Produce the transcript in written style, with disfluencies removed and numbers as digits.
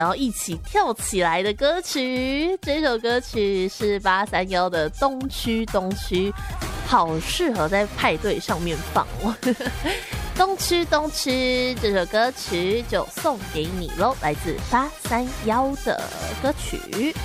然后一起跳起来的歌曲。这首歌曲是831的《东区东区》，好适合在派对上面放哦。东区东区这首歌曲就送给你喽，来自831的歌曲。